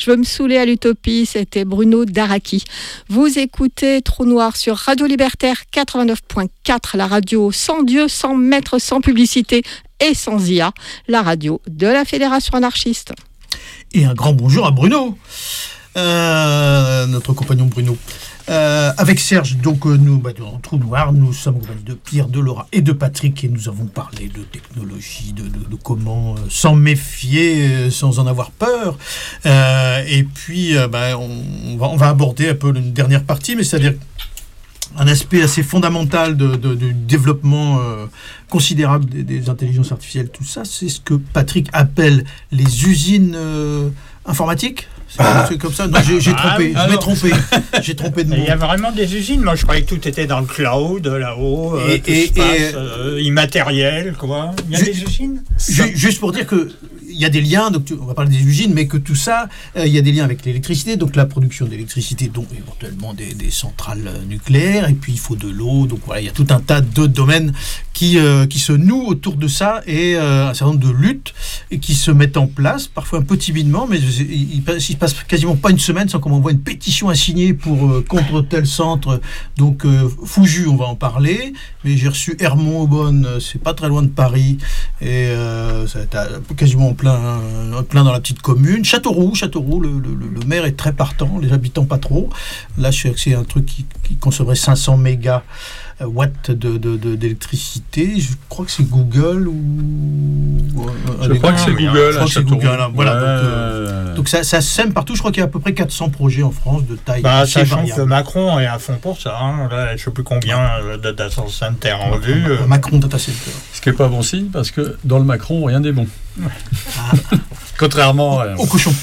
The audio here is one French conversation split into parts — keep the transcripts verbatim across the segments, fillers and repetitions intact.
Je veux me saouler à l'utopie, c'était Bruno Daraki. Vous écoutez Trou Noir sur Radio Libertaire quatre-vingt-neuf point quatre, la radio sans Dieu, sans maître, sans publicité et sans I A, la radio de la Fédération anarchiste. Et un grand bonjour à Bruno, euh, notre compagnon Bruno. Euh, avec Serge, donc euh, nous, bah, dans Trou Noir, nous sommes compagnie de Pierre, de Laura et de Patrick, et nous avons parlé de technologie, de, de, de comment euh, s'en méfier euh, sans en avoir peur. Euh, et puis, euh, bah, on, on, va, on va aborder un peu une dernière partie, mais c'est-à-dire un aspect assez fondamental de, de, de développement euh, considérable des, des intelligences artificielles. Tout ça, c'est ce que Patrick appelle les usines euh, informatiques. C'est, ah. c'est comme ça. Non, j'ai, j'ai trompé. Ah, je m'ai trompé. J'ai trompé de mot. Il y a vraiment des usines. Moi, je croyais que tout était dans le cloud, là-haut, et, euh, tout et, se passe, et, euh, immatériel, quoi. Il y a ju- des usines. Ju- juste pour dire que il y a des liens. Donc, tu, on va parler des usines, mais que tout ça, euh, il y a des liens avec l'électricité. Donc, la production d'électricité, donc éventuellement des, des centrales nucléaires. Et puis, il faut de l'eau. Donc, voilà, il y a tout un tas de domaines qui euh, qui se nouent autour de ça et euh, un certain nombre de luttes et qui se mettent en place, parfois un peu timidement, mais il, il, il passe quasiment pas une semaine sans qu'on m'envoie une pétition à signer pour euh, contre tel centre. Donc euh, Fouju, on va en parler, mais j'ai reçu Hermont-Aubonne, c'est pas très loin de Paris, et euh, ça va être quasiment en plein, hein, plein dans la petite commune. Châteauroux, Châteauroux, le, le, le maire est très partant, les habitants pas trop. Là, je sais que c'est un truc qui, qui consommerait cinq cents mégas watts de, de, de, d'électricité. Je crois que c'est Google ou... Je euh, crois que c'est Google. Je crois que c'est Google. Hein. Voilà, ouais. donc, euh, donc ça, ça sème partout. Je crois qu'il y a à peu près quatre cents projets en France de taille bah, assez variable. Sachant que Macron est à fond pour ça. Hein. Là, je ne sais plus combien de data centers en vue. Euh... Macron data center. Ce qui n'est pas bon signe, parce que dans le Macron, rien n'est bon. Ah. Contrairement à... au cochon.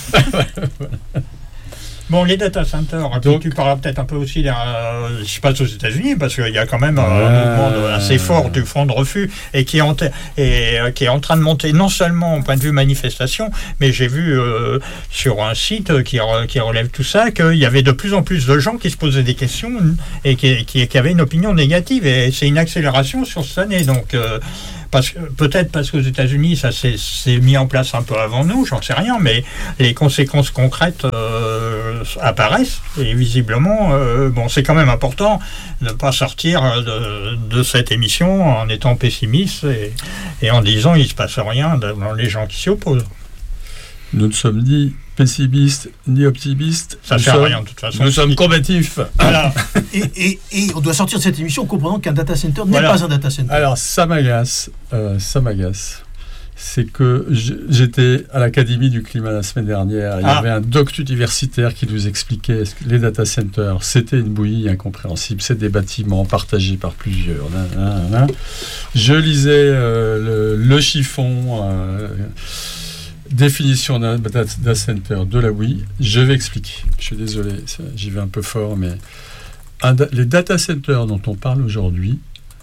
Bon, les data centers, donc, tu parleras peut-être un peu aussi de ce qui se passe aux États-Unis, parce qu'il y a quand même ouais. un mouvement assez fort du front de refus et qui, est en, t- et, euh, qui est en train de monter non seulement au point de vue manifestation, mais j'ai vu euh, sur un site qui, re, qui relève tout ça qu'il y avait de plus en plus de gens qui se posaient des questions et qui, qui, qui avaient une opinion négative. Et c'est une accélération sur cette année. Donc, euh, parce que, peut-être parce qu'aux États-Unis, ça s'est, s'est mis en place un peu avant nous, j'en sais rien, mais les conséquences concrètes euh, apparaissent. Et visiblement, euh, bon, c'est quand même important de ne pas sortir de, de cette émission en étant pessimiste et, et en disant il ne se passe rien dans les gens qui s'y opposent. Nous ne sommes ni pessimistes ni optimistes. Ça ne sert à rien de toute façon. Nous sommes combatifs. Voilà. et, et, et on doit sortir de cette émission en comprenant qu'un data center n'est voilà. pas un data center. Alors ça m'agace, euh, ça m'agace. C'est que j'étais à l'Académie du climat la semaine dernière. Il y ah. avait un doc universitaire qui nous expliquait que les data centers, c'était une bouillie incompréhensible. C'est des bâtiments partagés par plusieurs. Nan, nan, nan. Je lisais euh, le, le chiffon... Euh, définition d'un data center de la W I, je vais expliquer. Je suis désolé, ça, j'y vais un peu fort, mais un da- les data centers dont on parle aujourd'hui,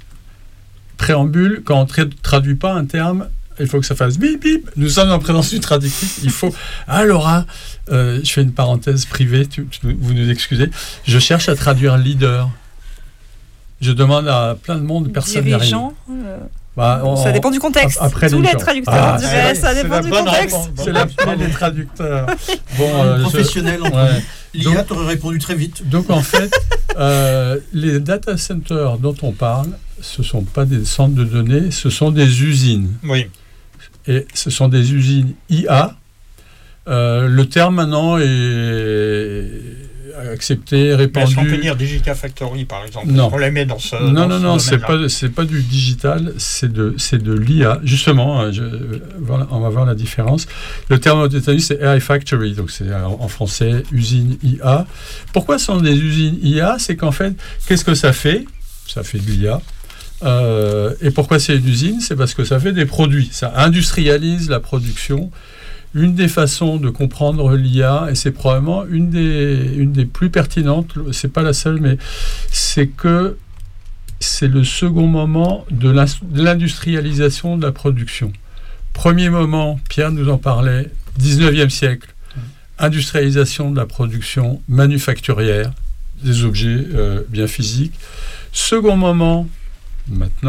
préambule, quand on ne tra- traduit pas un terme, il faut que ça fasse bip bip. Nous sommes en présence d'une traductrice. Il faut. Ah, Laura, euh, je fais une parenthèse privée, tu, tu, vous nous excusez. Je cherche à traduire leader. Je demande à plein de monde, personne n'arrive. Dirigeant, euh... Bah, on, ça dépend du contexte. Après Tous les, les traducteurs ah, diraient, ça dépend du contexte. Réponse. C'est l'appel des traducteurs. Bon, euh, professionnel, je... ouais. l'I A t'aurait répondu très vite. Donc en fait, euh, les data centers dont on parle, ce ne sont pas des centres de données, ce sont des usines. Oui. Et ce sont des usines I A. Euh, le terme maintenant est accepté, répandu. Mais est-ce qu'on peut dire Digital Factory, par exemple? Non. On les met dans ce Non, dans non, ce non, c'est pas, c'est pas du digital, c'est de, c'est de l'I A. Justement, je, voilà, on va voir la différence. Le terme aux États-Unis, c'est A I Factory, donc c'est en français usine I A. Pourquoi ce sont des usines I A? C'est qu'en fait, qu'est-ce que ça fait? Ça fait de l'I A. Euh, et pourquoi c'est une usine? C'est parce que ça fait des produits. Ça industrialise la production. Une des façons de comprendre l'I A, et c'est probablement une des, une des plus pertinentes, c'est pas la seule, mais c'est que c'est le second moment de, la, de l'industrialisation de la production. Premier moment, Pierre nous en parlait, dix-neuvième siècle, industrialisation de la production manufacturière, des objets euh, bien physiques. Second moment, maintenant,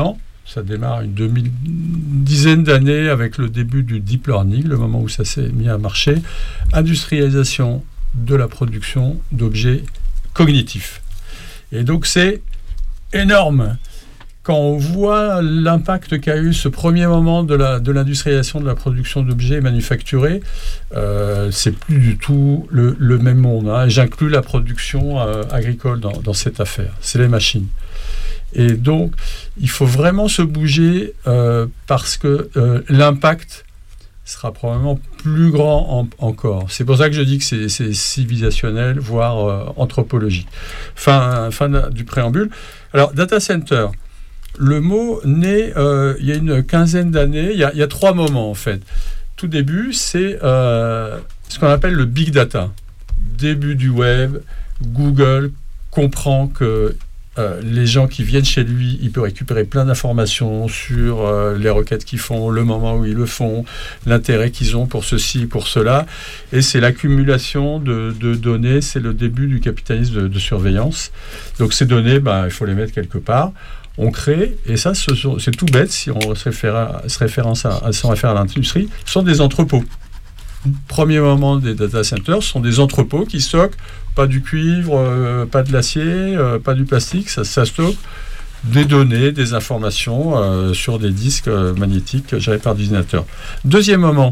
Ça démarre une demi, une dizaine d'années avec le début du deep learning, le moment où ça s'est mis à marcher. Industrialisation de la production d'objets cognitifs. Et donc c'est énorme. Quand on voit l'impact qu'a eu ce premier moment de, la, de l'industrialisation de la production d'objets manufacturés, euh, c'est plus du tout le, le même monde. Hein. J'inclus la production euh, agricole dans, dans cette affaire. C'est les machines. Et donc, il faut vraiment se bouger euh, parce que euh, l'impact sera probablement plus grand en, encore. C'est pour ça que je dis que c'est, c'est civilisationnel, voire euh, anthropologique. Fin, fin du préambule. Alors, data center. Le mot naît euh, il y a une quinzaine d'années. Il y a, il y a trois moments, en fait. Tout début, c'est euh, ce qu'on appelle le big data. Début du web, Google comprend que euh, les gens qui viennent chez lui, il peut récupérer plein d'informations sur euh, les requêtes qu'ils font, le moment où ils le font, l'intérêt qu'ils ont pour ceci, pour cela. Et c'est l'accumulation de, de données, c'est le début du capitalisme de, de surveillance. Donc ces données, ben, il faut les mettre quelque part. On crée, et ça, ce sont, c'est tout bête, si on se réfère à, se référence à, à, s'en réfère à l'industrie, ce sont des entrepôts. Premier moment des data centers, ce sont des entrepôts qui stockent pas du cuivre, euh, pas de l'acier, euh, pas du plastique, ça, ça stocke des données, des informations euh, sur des disques euh, magnétiques gérés par l'ordinateur. Deuxième moment,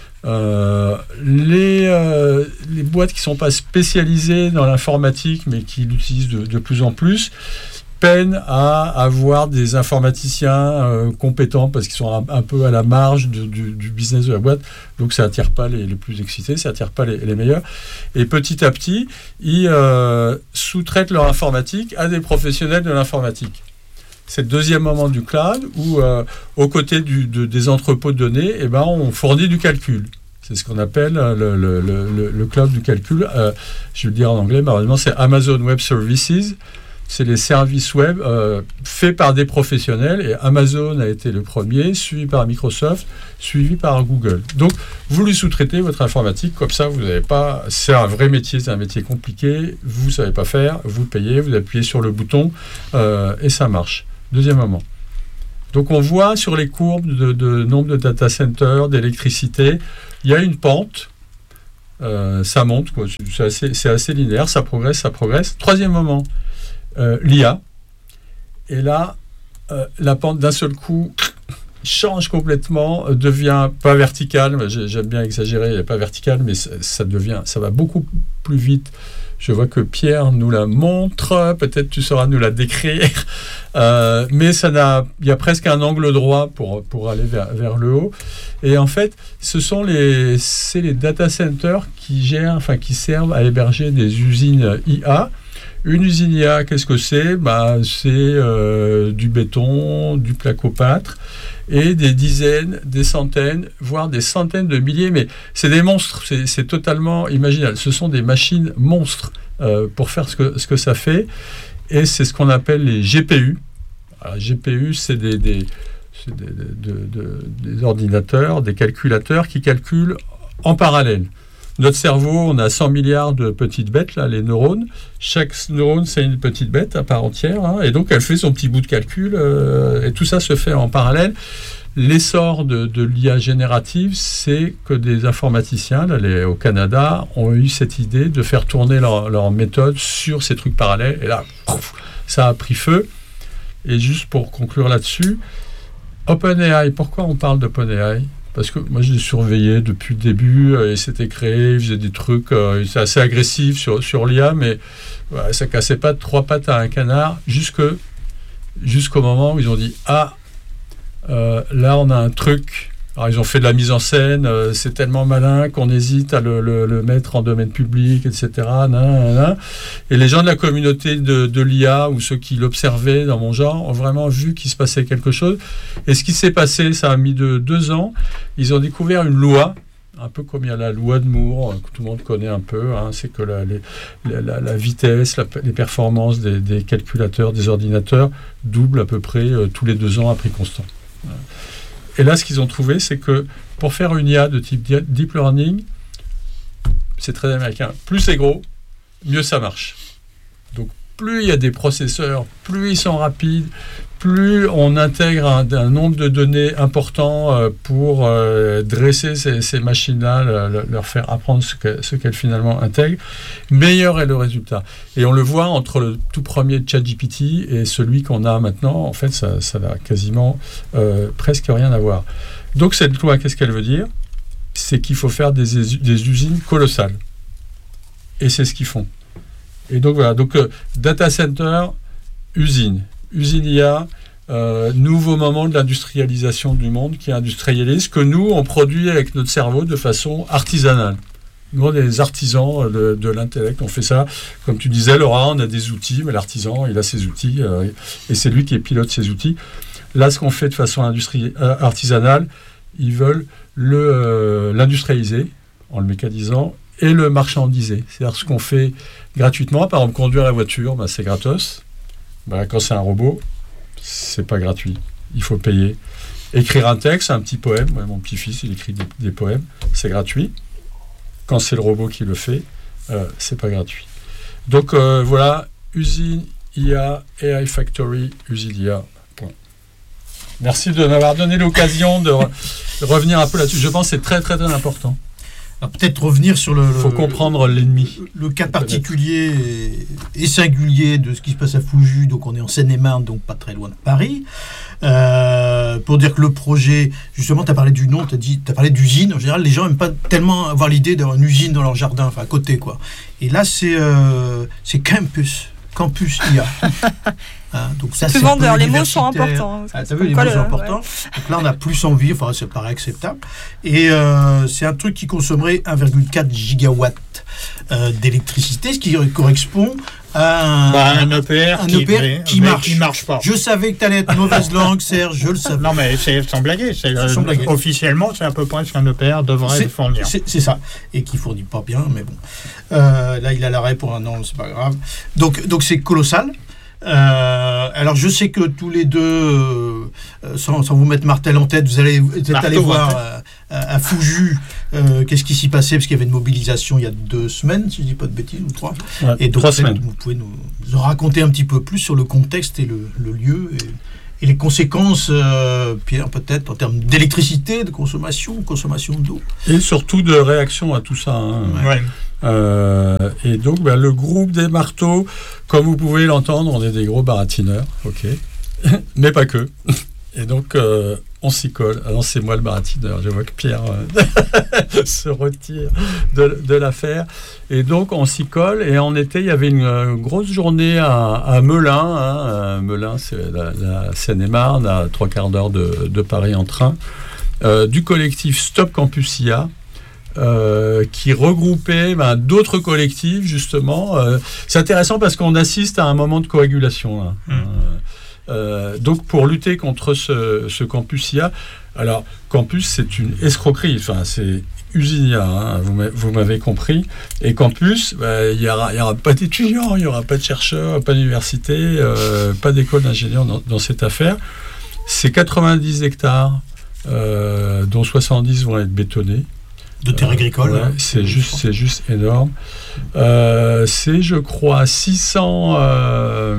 euh, les, euh, les boîtes qui ne sont pas spécialisées dans l'informatique, mais qui l'utilisent de, de plus en plus, peinent à avoir des informaticiens euh, compétents parce qu'ils sont un, un peu à la marge de, du, du business de la boîte, donc ça attire pas les, les plus excités, ça attire pas les, les meilleurs, et petit à petit ils euh, sous-traitent leur informatique à des professionnels de l'informatique. C'est le deuxième moment du cloud où euh, aux côtés du, de, des entrepôts de données, eh ben, on fournit du calcul. C'est ce qu'on appelle le, le, le, le cloud du calcul. Euh, je vais le dire en anglais, malheureusement, c'est Amazon Web Services. C'est les services web euh, faits par des professionnels, et Amazon a été le premier, suivi par Microsoft, suivi par Google. Donc, vous lui sous-traitez votre informatique, comme ça, vous n'avez pas... C'est un vrai métier, c'est un métier compliqué, vous ne savez pas faire, vous payez, vous appuyez sur le bouton, euh, et ça marche. Deuxième moment. Donc, on voit sur les courbes de, de nombre de data centers, d'électricité, il y a une pente, euh, ça monte, quoi. C'est assez, c'est assez linéaire, ça progresse, ça progresse. Troisième moment. Euh, l'I A, et là, euh, la pente d'un seul coup change complètement, euh, devient pas verticale, j'aime bien exagérer, elle n'est pas verticale, mais ça, ça devient, ça va beaucoup plus vite. Je vois que Pierre nous la montre, peut-être tu sauras nous la décrire, euh, mais ça n'a, il y a presque un angle droit pour, pour aller vers, vers le haut. Et en fait, ce sont les, c'est les data centers qui gèrent, enfin qui servent à héberger des usines I A. Une usine I A, qu'est-ce que c'est ? Bah, c'est euh, du béton, du placo-pâtre, et des dizaines, des centaines, voire des centaines de milliers, mais c'est des monstres, c'est, c'est totalement imaginable. Ce sont des machines monstres euh, pour faire ce que, ce que ça fait, et c'est ce qu'on appelle les G P U. Alors, G P U, c'est des, des, c'est des, de, de, des ordinateurs, des calculateurs qui calculent en parallèle. Notre cerveau, on a cent milliards de petites bêtes, là, les neurones. Chaque neurone, c'est une petite bête à part entière. Hein, et donc, elle fait son petit bout de calcul. Euh, et tout ça se fait en parallèle. L'essor de, de l'I A générative, c'est que des informaticiens, là, les, au Canada, ont eu cette idée de faire tourner leur, leur méthode sur ces trucs parallèles. Et là, pouf, ça a pris feu. Et juste pour conclure là-dessus, OpenAI, pourquoi on parle d'OpenAI ? Parce que moi, je l'ai surveillé depuis le début, euh, il s'était créé, il faisait des trucs, euh, il était assez agressif sur, sur l'I A, mais ouais, ça cassait pas de trois pattes à un canard, jusque, jusqu'au moment où ils ont dit « Ah, euh, là, on a un truc ». Alors, ils ont fait de la mise en scène, euh, c'est tellement malin qu'on hésite à le, le, le mettre en domaine public, et cetera. Nan, nan, nan. Et les gens de la communauté de, de l'I A, ou ceux qui l'observaient dans mon genre, ont vraiment vu qu'il se passait quelque chose. Et ce qui s'est passé, ça a mis de, deux ans. Ils ont découvert une loi, un peu comme il y a la loi de Moore, que tout le monde connaît un peu, hein, c'est que la, les, la, la vitesse, la, les performances des, des calculateurs, des ordinateurs doublent à peu près euh, tous les deux ans à prix constant. Voilà. Et là, ce qu'ils ont trouvé, c'est que pour faire une I A de type deep learning, c'est très américain, plus c'est gros, mieux ça marche. Donc, plus il y a des processeurs, plus ils sont rapides, plus on intègre un, un nombre de données important euh, pour euh, dresser ces, ces machines-là, le, le, leur faire apprendre ce, que, ce qu'elles finalement intègrent, meilleur est le résultat. Et on le voit entre le tout premier ChatGPT et celui qu'on a maintenant, en fait, ça, ça n'a quasiment euh, presque rien à voir. Donc cette loi, qu'est-ce qu'elle veut dire ? C'est qu'il faut faire des, des usines colossales. Et c'est ce qu'ils font. Et donc voilà, donc euh, data center, usine. Usine I A, euh, nouveau moment de l'industrialisation du monde qui industrialise, que nous, on produit avec notre cerveau de façon artisanale. Nous, on est des artisans de, de l'intellect, on fait ça. Comme tu disais, Laura, on a des outils, mais l'artisan, il a ses outils, euh, et c'est lui qui pilote ses outils. Là, ce qu'on fait de façon industrie, euh, artisanale, ils veulent le, euh, l'industrialiser, en le mécanisant, et le marchandiser. C'est-à-dire ce qu'on fait gratuitement, par exemple, conduire la voiture, bah, c'est gratos. Ben, quand c'est un robot, c'est pas gratuit. Il faut payer. Écrire un texte, un petit poème. Ouais, mon petit-fils, il écrit des, des poèmes. C'est gratuit. Quand c'est le robot qui le fait, euh, c'est pas gratuit. Donc euh, voilà, usine I A, A I Factory, usine I A. Point. Merci de m'avoir donné l'occasion de, re- de revenir un peu là-dessus. Je pense que c'est très très très important. Alors peut-être revenir sur le... Il faut comprendre l'ennemi. Le, le cas particulier et, et singulier de ce qui se passe à Fouju, donc on est en Seine-et-Marne, donc pas très loin de Paris. Euh, pour dire que le projet, justement, tu as parlé du nom, tu as parlé d'usine. En général, les gens n'aiment pas tellement avoir l'idée d'avoir une usine dans leur jardin, enfin à côté, quoi. Et là, c'est, euh, c'est campus. Campus I A. Hein, donc ça, plus c'est vendeur, les mots sont importants. Ah, t'as vu, les mots sont importants. Ouais. Donc là, on a plus envie, enfin, ça paraît acceptable. Et euh, c'est un truc qui consommerait un virgule quatre gigawatts euh, d'électricité, ce qui correspond à un, bah, un E P R, un qui, E P R mais, qui mais marche. Qui marche pas. Je savais que tu allais être mauvaise langue, Serge, je le savais. Non, mais c'est sans blaguer. C'est le, sans blaguer. Officiellement, c'est à peu près ce qu'un E P R devrait c'est, fournir. C'est, c'est ça. Et qui ne fournit pas bien, mais bon. Euh, là, il a l'arrêt pour un an, c'est pas grave. Donc, donc c'est colossal. Euh, alors je sais que tous les deux, euh, sans, sans vous mettre Martel en tête, vous allez, vous êtes allés voir euh, à, à Fouju euh, qu'est-ce qui s'y passait, parce qu'il y avait une mobilisation il y a deux semaines, si je ne dis pas de bêtises, ou trois. Ouais, et donc trois semaines. vous pouvez nous, nous raconter un petit peu plus sur le contexte et le, le lieu et, et les conséquences, euh, Pierre, peut-être en termes d'électricité, de consommation, consommation d'eau. Et surtout de réaction à tout ça. Hein. Ouais. Euh, et donc, ben, le groupe des marteaux, comme vous pouvez l'entendre, on est des gros baratineurs, ok, mais pas que. Et donc, euh, on s'y colle. Alors, c'est moi le baratineur. Je vois que Pierre euh, se retire de, de l'affaire. Et donc, on s'y colle. Et en été, il y avait une euh, grosse journée à, à Melun. Hein. Melun, c'est la, la Seine-et-Marne, à trois quarts d'heure de, de Paris en train, euh, du collectif Stop Campus I A. Euh, qui regroupait ben, d'autres collectifs, justement. Euh, c'est intéressant parce qu'on assiste à un moment de coagulation. Là. Mmh. Euh, euh, donc, pour lutter contre ce, ce campus I A, alors, campus, c'est une escroquerie. Enfin, c'est usine I A, hein, vous, m'avez, vous m'avez compris. Et campus, ben, il n'y aura, aura pas d'étudiants, il n'y aura pas de chercheurs, pas d'université, euh, pas d'école d'ingénieurs dans, dans cette affaire. C'est quatre-vingt-dix hectares, euh, dont soixante-dix vont être bétonnés. De terre agricole. Euh, ouais, c'est, juste, c'est juste énorme. Euh, c'est, je crois, six cents euh,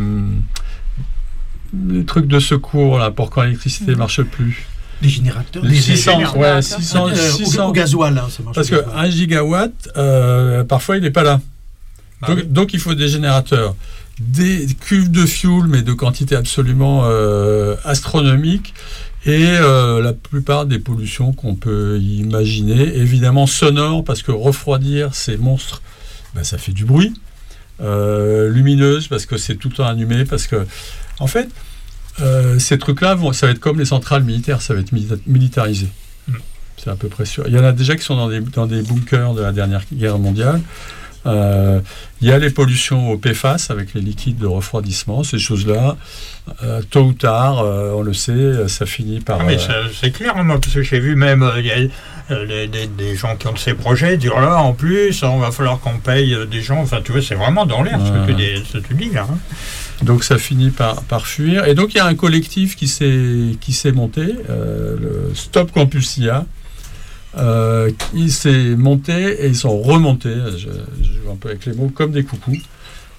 les trucs de secours là, pour quand l'électricité ne marche plus. Les générateurs. Les six cents, ouais, six cents, euh, six cents. Au, au gasoil. Hein, ça marche. Parce qu'un gigawatt, euh, parfois, il n'est pas là. Bah donc, oui. donc, il faut des générateurs. Des cuves de fuel, mais de quantité absolument euh, astronomique. Et euh, la plupart des pollutions qu'on peut imaginer, évidemment sonores, parce que refroidir ces monstres, ben, ça fait du bruit. Euh, lumineuse, parce que c'est tout le temps allumé, parce que, en fait, euh, ces trucs-là, vont, ça va être comme les centrales militaires, ça va être milita- militarisé. Mmh. C'est à peu près sûr. Il y en a déjà qui sont dans des, dans des bunkers de la dernière guerre mondiale. Euh, il y a les pollutions au P F A S avec les liquides de refroidissement, ces choses-là, euh, tôt ou tard, euh, on le sait, ça finit par... Ah mais ça, c'est clair, moi, parce que j'ai vu même il euh, y a euh, les, les, des gens qui ont de ces projets dire là, en plus, on va falloir qu'on paye des gens, enfin tu vois, c'est vraiment dans l'air ce, que tu dis, ce que tu dis là. Hein. Donc ça finit par, par fuir, et donc il y a un collectif qui s'est, qui s'est monté, euh, le Stop Campus I A. Euh, il s'est monté et ils sont remontés, je, je joue un peu avec les mots, comme des coucous,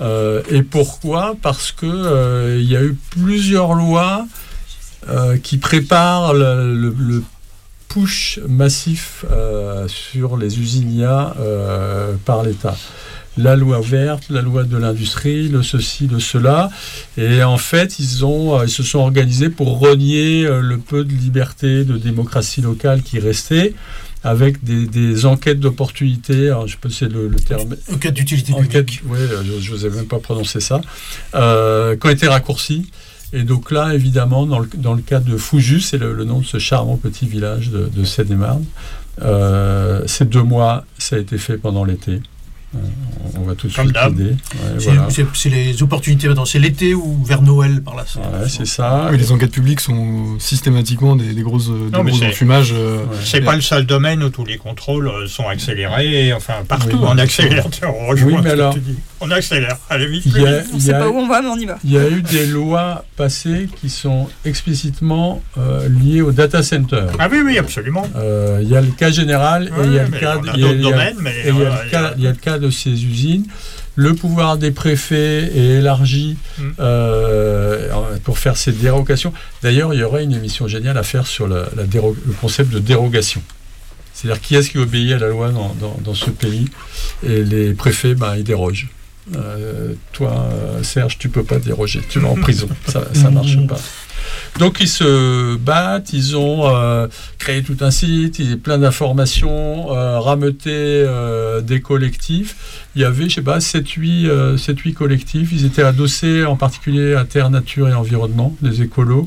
Euh, et pourquoi ? Parce que euh, il y a eu plusieurs lois euh, qui préparent le, le, le push massif euh, sur les usines I A euh, par l'État. La loi verte, la loi de l'industrie, le ceci, le cela. Et en fait, ils, ont, ils se sont organisés pour renier le peu de liberté, de démocratie locale qui restait, avec des, des enquêtes d'opportunité. Alors, je sais pas si c'est le, le terme. Enquête d'utilité publique. Oui, je n'osais même pas prononcer ça. Euh, qui ont été raccourcis. Et donc là, évidemment, dans le, dans le cas de Fougis, c'est le, le nom de ce charmant petit village de, de Seine-et-Marne. Euh, ces deux mois, ça a été fait pendant l'été. On va tout de suite aider. Ouais, c'est, voilà. c'est, c'est les opportunités maintenant. C'est l'été ou vers Noël par là. C'est, ouais, c'est ça. Oui, les enquêtes publiques sont systématiquement des, des grosses, des non, gros c'est, enfumages. Euh, ouais. C'est pas le seul domaine où tous les contrôles sont accélérés. Enfin, partout, oui, on accélère. On, oui, mais alors, on accélère. Allez vite. A, on ne sait pas où on va, mais on y va. Il y a eu des lois passées qui sont explicitement euh, liées au data center. Ah oui, oui, absolument. Euh, il y a le cas général et il y a le cas. Il y a le cas de ces usines. Le pouvoir des préfets est élargi mmh. euh, pour faire ces dérogations. D'ailleurs, il y aurait une émission géniale à faire sur la, la déro- le concept de dérogation. C'est-à-dire qui est-ce qui obéit à la loi dans, dans, dans ce pays. Et les préfets, ben, ils dérogent. Euh, toi, Serge, tu ne peux pas déroger. Tu vas en prison. Ça ne marche pas. Donc ils se battent, ils ont euh, créé tout un site, il y a plein d'informations, euh, rameuté euh, des collectifs. Il y avait, je sais pas, sept huit euh, collectifs. Ils étaient adossés en particulier à Terre, Nature et Environnement, les écolos.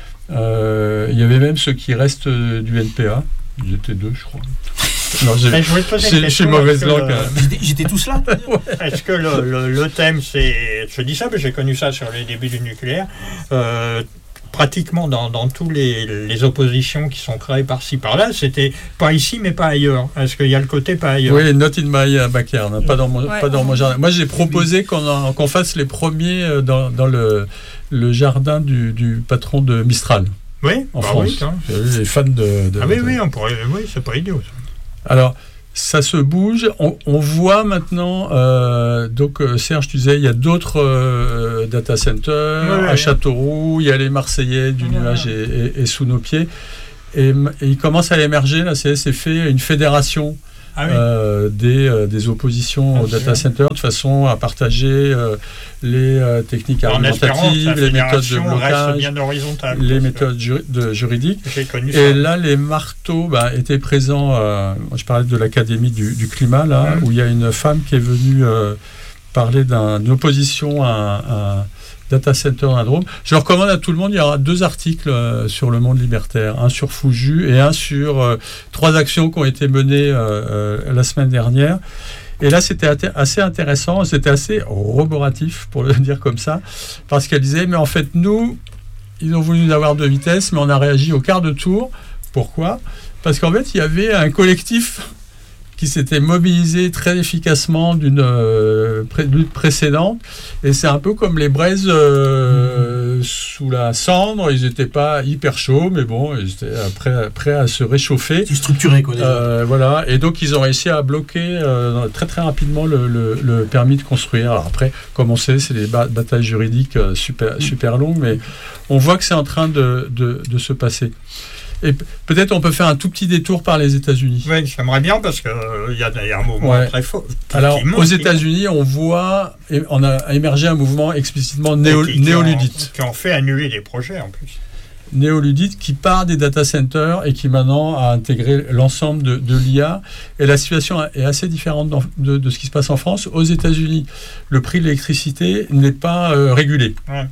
Euh, il y avait même ceux qui restent euh, du N P A. Ils étaient deux, je crois. Non, j'ai, j'ai, j'ai mauvaise langue. Le... J'étais, j'étais tous là. Ouais. Est-ce que le, le, le thème, c'est... Je dis ça, mais j'ai connu ça sur les débuts du nucléaire. Euh, pratiquement dans, dans tous les, les oppositions qui sont créées par-ci, par-là, c'était pas ici, mais pas ailleurs. Est-ce qu'il y a le côté pas ailleurs ? Oui, not in my backyard, hein, pas dans mon, ouais. pas dans mon jardin. Moi, j'ai proposé qu'on, en, qu'on fasse les premiers dans, dans le, le jardin du, du patron de Mistral. Oui, en bah France. Oui, hein. Les fans de, de... Ah oui, oui, on pourrait... oui, c'est pas idiot, ça. Alors, ça se bouge. On, on voit maintenant, euh, donc euh, Serge, tu disais, il y a d'autres euh, data centers ouais, à ouais, Châteauroux, il y a les Marseillais du ouais, nuage ouais. Et, et, et sous nos pieds. Et, et il commence à émerger, la C S fait une fédération ah, oui. euh, des, euh, des oppositions ah, au data center de façon à partager euh, les euh, techniques argumentatives, les méthodes de blocage, les méthodes juri- de juridiques. Et ça. Là, les marteaux bah, étaient présents. Euh, je parlais de l'Académie du, du climat, là, mmh. où il y a une femme qui est venue euh, parler d'un, d'une opposition à, à Data Center Syndrome. Je recommande à tout le monde, il y aura deux articles euh, sur le monde libertaire, un sur Fougis et un sur euh, trois actions qui ont été menées euh, euh, la semaine dernière. Et là, c'était assez intéressant, c'était assez roboratif, pour le dire comme ça, parce qu'elle disait, mais en fait, nous, ils ont voulu nous avoir de vitesse, mais on a réagi au quart de tour. Pourquoi ? Parce qu'en fait, il y avait un collectif qui s'était mobilisé très efficacement d'une euh, pré- lutte précédente. Et c'est un peu comme les braises euh, mmh. sous la cendre. Ils n'étaient pas hyper chauds, mais bon, ils étaient prêts, prêts à se réchauffer. C'est structuré, quoi, déjà. Euh, voilà. Et donc, ils ont réussi à bloquer euh, très, très rapidement le, le, le permis de construire. Alors après, comme on sait, c'est des ba- batailles juridiques euh, super, mmh. super longues, mais on voit que c'est en train de, de, de se passer. Et peut-être on peut faire un tout petit détour par les États-Unis. Oui, j'aimerais bien parce qu'il euh, y, y a un mouvement ouais. très fort. Alors, aux États-Unis, on voit, on a émergé un mouvement explicitement néo, qui, néoludite. Qui ont fait annuler des projets en plus. Néoludite qui part des data centers et qui maintenant a intégré l'ensemble de, de l'I A. Et la situation est assez différente dans, de, de ce qui se passe en France. Aux États-Unis, le prix de l'électricité n'est pas euh, régulé. Ouais.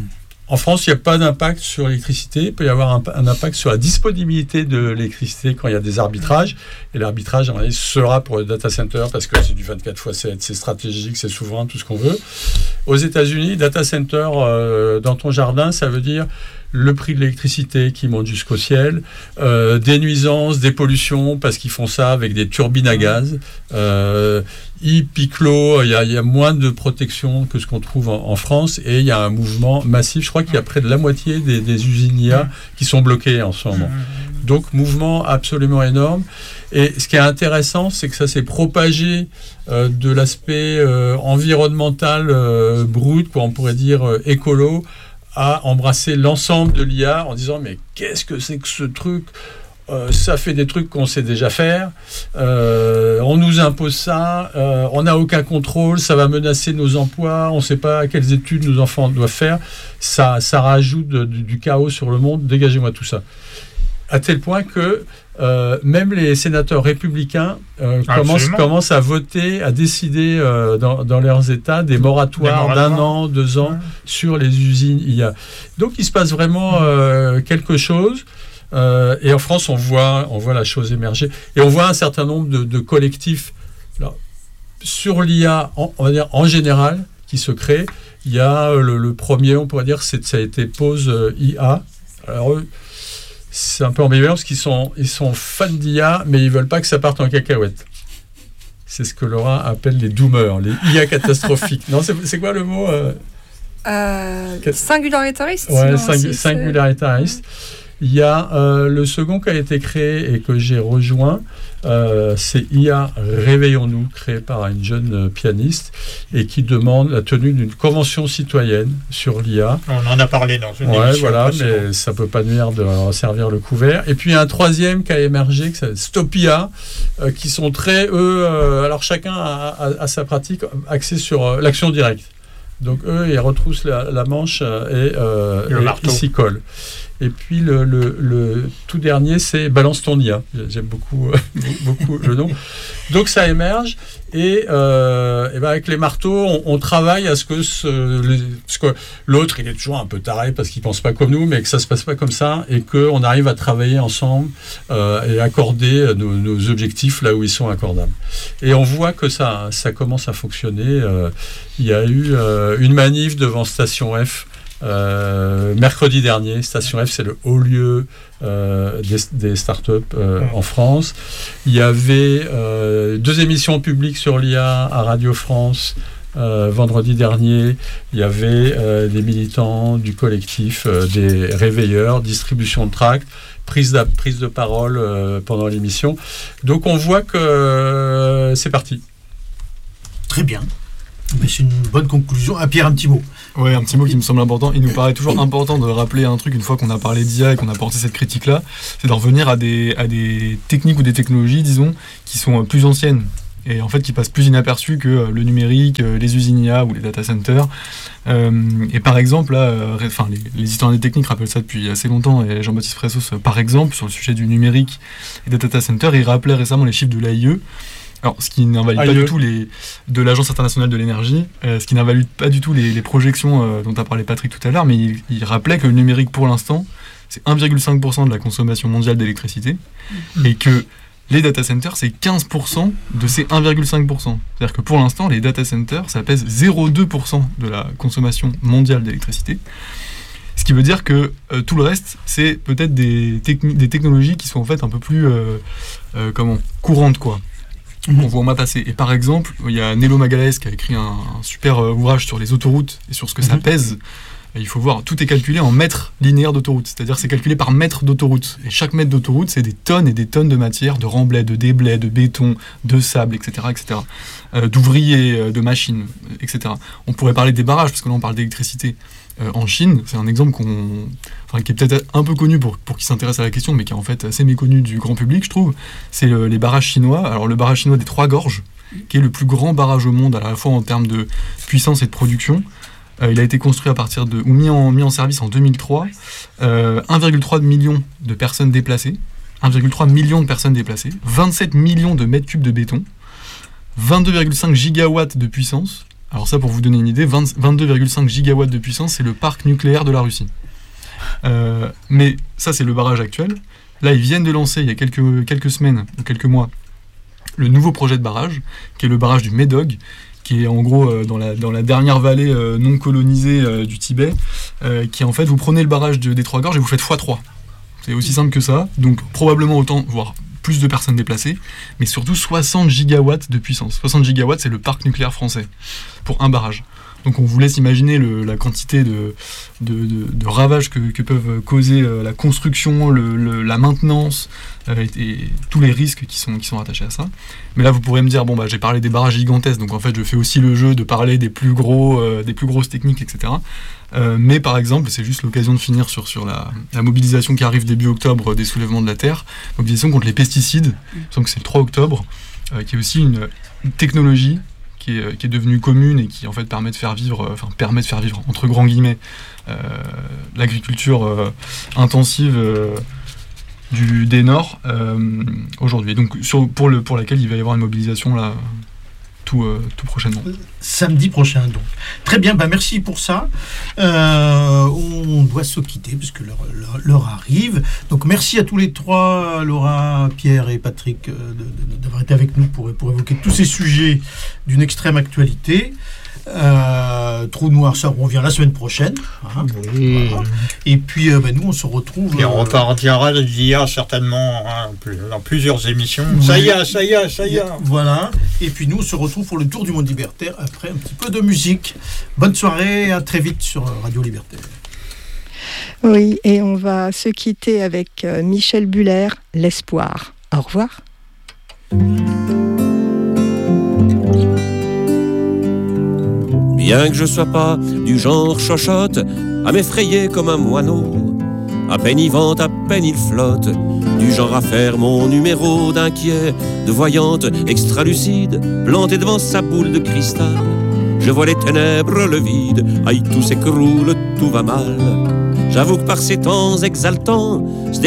En France, il n'y a pas d'impact sur l'électricité. Il peut y avoir un, un impact sur la disponibilité de l'électricité quand il y a des arbitrages. Et l'arbitrage, à mon avis, sera pour le data center parce que c'est du vingt-quatre fois sept, c'est stratégique, c'est souverain, tout ce qu'on veut. Aux États-Unis, data center euh, dans ton jardin, ça veut dire le prix de l'électricité qui monte jusqu'au ciel, euh, des nuisances, des pollutions, parce qu'ils font ça avec des turbines à gaz. Euh, ils piquent l'eau, il y a, il y a moins de protection que ce qu'on trouve en, en France, et il y a un mouvement massif. Je crois qu'il y a près de la moitié des, des usines I A qui sont bloquées en ce moment. Donc, mouvement absolument énorme. Et ce qui est intéressant, c'est que ça s'est propagé euh, de l'aspect euh, environnemental euh, brut, quoi, on pourrait dire euh, écolo, à embrasser l'ensemble de l'I A en disant mais qu'est-ce que c'est que ce truc ? Euh, ça fait des trucs qu'on sait déjà faire, euh, on nous impose ça, euh, on n'a aucun contrôle, ça va menacer nos emplois, on ne sait pas quelles études nos enfants doivent faire, ça, ça rajoute de, de, du chaos sur le monde, dégagez-moi tout ça. À tel point que euh, même les sénateurs républicains euh, commencent, commencent à voter, à décider euh, dans, dans leurs États des moratoires, des moratoires d'un an, deux ans ouais. sur les usines I A. Donc il se passe vraiment euh, quelque chose. Euh, et en France, on voit, on voit la chose émerger. Et on voit un certain nombre de, de collectifs là, sur l'I A, en, on va dire en général, qui se créent. Il y a le, le premier, on pourrait dire, c'est, ça a été Pause euh, I A. Alors eux, c'est un peu ambivalent parce qu'ils sont, ils sont fans d'I A, mais ils ne veulent pas que ça parte en cacahuète. C'est ce que Laura appelle les doomers, les I A catastrophiques. Non, c'est, c'est quoi le mot euh... Euh, Singularitariste. Ouais, sing- singularitariste. Il y a euh, le second qui a été créé et que j'ai rejoint, euh, c'est I A Réveillons-nous, créé par une jeune euh, pianiste et qui demande la tenue d'une convention citoyenne sur l'I A. On en a parlé dans une ouais, émission. Voilà, mais ça ne peut pas nuire de servir le couvert. Et puis il y a un troisième qui a émergé, qui s'appelle Stop I A, euh, qui sont très, eux, euh, alors chacun a, a, a sa pratique axée sur euh, l'action directe. Donc eux, ils retroussent la, la manche euh, et, euh, et ils s'y collent. Et puis le, le, le tout dernier, c'est Balance ton I A. J'aime beaucoup, beaucoup le nom. Donc ça émerge et, euh, et ben avec les marteaux, on, on travaille à ce que, ce, les, parce que l'autre, il est toujours un peu taré parce qu'il pense pas comme nous, mais que ça se passe pas comme ça et qu'on arrive à travailler ensemble euh, et accorder nos, nos objectifs là où ils sont accordables. Et on voit que ça, ça commence à fonctionner. Euh, il y a eu euh, une manif devant Station F. Euh, mercredi dernier. Station F, c'est le haut lieu euh, des, des startups euh, en France. Il y avait euh, deux émissions publiques sur l'I A à Radio France euh, vendredi dernier. Il y avait euh, des militants du collectif euh, des réveilleurs, distribution de tracts, prise de, prise de parole euh, pendant l'émission. Donc on voit que euh, c'est parti. Très bien. Mais c'est une bonne conclusion. Ah, Pierre, un petit mot. Ouais, un petit mot qui me semble important. Il nous paraît toujours important de rappeler un truc une fois qu'on a parlé d'I A et qu'on a porté cette critique-là, c'est d'en revenir à des, à des techniques ou des technologies, disons, qui sont plus anciennes et en fait qui passent plus inaperçues que le numérique, les usines I A ou les data centers. Euh, et par exemple, là, enfin, les, les historiens des techniques rappellent ça depuis assez longtemps, et Jean-Baptiste Fressos, par exemple, sur le sujet du numérique et des data centers, il rappelait récemment les chiffres de l'A I E. Alors, ce qui n'invalide pas du tout les de l'Agence internationale de l'énergie, euh, ce qui n'invalide pas du tout les, les projections euh, dont a parlé Patrick tout à l'heure, mais il, il rappelait que le numérique, pour l'instant, c'est un virgule cinq pour cent de la consommation mondiale d'électricité, mmh. et que les data centers, c'est quinze pour cent de ces un virgule cinq pour cent. C'est-à-dire que pour l'instant, les data centers, ça pèse zéro virgule deux pour cent de la consommation mondiale d'électricité. Ce qui veut dire que euh, tout le reste, c'est peut-être des, techni- des technologies qui sont en fait un peu plus euh, euh, comment, courantes, quoi. On voit au moins passer. Et par exemple, il y a Nello Magalhães qui a écrit un, un super euh, ouvrage sur les autoroutes et sur ce que ça pèse. Et il faut voir, tout est calculé en mètres linéaires d'autoroute, c'est-à-dire c'est calculé par mètre d'autoroute. Et chaque mètre d'autoroute, c'est des tonnes et des tonnes de matière, de remblais, de déblais, de béton, de sable, et cetera, et cetera. Euh, d'ouvriers, euh, de machines, et cetera. On pourrait parler des barrages, parce que là on parle d'électricité. Euh, en Chine, c'est un exemple qu'on, enfin, qui est peut-être un peu connu pour, pour qui s'intéresse à la question, mais qui est en fait assez méconnu du grand public, je trouve. C'est le, les barrages chinois. Alors le barrage chinois des Trois Gorges, qui est le plus grand barrage au monde, à la fois en termes de puissance et de production. Euh, il a été construit à partir de, ou mis en, mis en service en deux mille trois. Euh, un virgule trois million de personnes déplacées, un virgule trois million de personnes déplacées, vingt-sept millions de mètres cubes de béton, vingt-deux virgule cinq gigawatts de puissance. Alors ça, pour vous donner une idée, vingt-deux virgule cinq gigawatts de puissance, c'est le parc nucléaire de la Russie. Euh, mais ça, c'est le barrage actuel. Là, ils viennent de lancer, il y a quelques, quelques semaines ou quelques mois, le nouveau projet de barrage, qui est le barrage du Médoc, qui est en gros euh, dans, la, dans la dernière vallée euh, non colonisée euh, du Tibet, euh, qui est en fait, vous prenez le barrage de, des Trois-Gorges et vous faites fois trois. C'est aussi simple que ça, donc probablement autant, voire plus de personnes déplacées, mais surtout soixante gigawatts de puissance. soixante gigawatts, c'est le parc nucléaire français, pour un barrage. Donc on vous laisse imaginer le, la quantité de, de, de, de ravages que, que peuvent causer euh, la construction, le, le, la maintenance euh, et, et tous les risques qui sont, qui sont attachés à ça. Mais là vous pourrez me dire, bon bah j'ai parlé des barrages gigantesques, donc en fait je fais aussi le jeu de parler des plus, gros, euh, des plus grosses techniques, et cetera. Euh, mais par exemple, c'est juste l'occasion de finir sur, sur la, la mobilisation qui arrive début octobre des soulèvements de la Terre, mobilisation contre les pesticides, il me semble que c'est le trois octobre, euh, qui est aussi une, une technologie Qui est, qui est devenue commune et qui en fait permet de faire vivre, enfin permet de faire vivre entre grands guillemets euh, l'agriculture euh, intensive euh, du des Nord euh, aujourd'hui. Donc sur, pour le pour laquelle il va y avoir une mobilisation là tout euh, tout prochainement. Samedi prochain donc. Très bien, bah merci pour ça. Euh, on doit se quitter parce que l'heure, l'heure, l'heure arrive. Donc merci à tous les trois, Laura, Pierre et Patrick, de, de, d'avoir été avec nous pour, pour évoquer tous ces sujets d'une extrême actualité. Euh, Trou Noir, ça revient la semaine prochaine. Hein, oui. Voilà. Et puis euh, bah, nous on se retrouve. Et on euh, repartira d'I A certainement hein, dans plusieurs émissions. Oui. Ça y est, ça y est, ça y est. Voilà. Et puis nous on se retrouve pour le tour du monde libertaire après un petit peu de musique. Bonne soirée, à très vite sur Radio Libertaire. Oui, et on va se quitter avec Michel Buller, L'espoir. Au revoir. Bien que je sois pas du genre chochotte, à m'effrayer comme un moineau, à peine il vente, à peine il flotte, du genre à faire mon numéro d'inquiet, de voyante extra lucide, plantée devant sa boule de cristal. Je vois les ténèbres, le vide, aïe tout s'écroule, tout va mal. J'avoue que par ces temps exaltants,